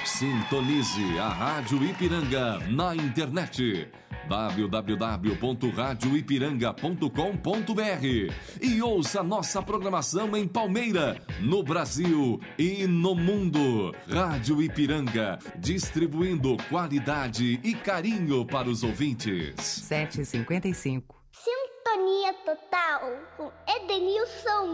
Sintonize a Rádio Ipiranga na internet www.radioipiranga.com.br e ouça nossa programação em Palmeira, no Brasil e no mundo. Rádio Ipiranga, distribuindo qualidade e carinho para os ouvintes. 7h55. Sintonia total com Edenilson